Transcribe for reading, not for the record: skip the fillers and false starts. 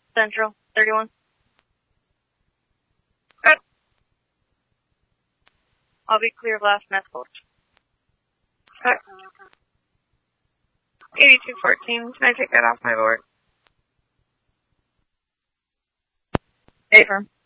Central, 31. Good. I'll be clear of last message. Okay. 8214, can I take that off my board? 8 firm.